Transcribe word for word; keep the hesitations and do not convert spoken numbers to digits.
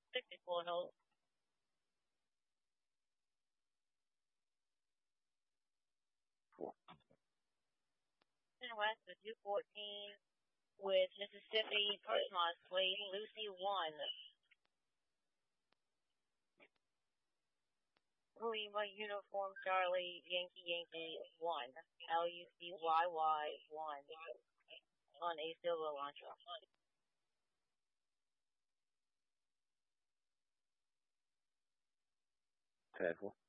Technical help. And West with two fourteen with Mississippi Cosmos playing Lucy one. Lima Uniform Charlie Yankee Yankee one. L U C Y Y one on a silver launcher. Careful.